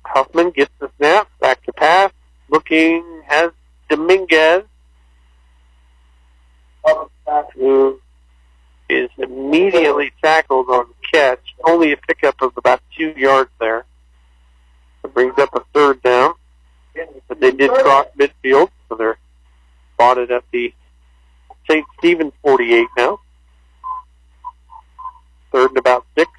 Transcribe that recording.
Huffman gets the snap, back to pass, looking, has Dominguez, who is immediately tackled on the catch. Only a pickup of about 2 yards there. It brings up a third down. But they did cross midfield, so they're spotted at the St. Stephen's 48 now. Third and about 6.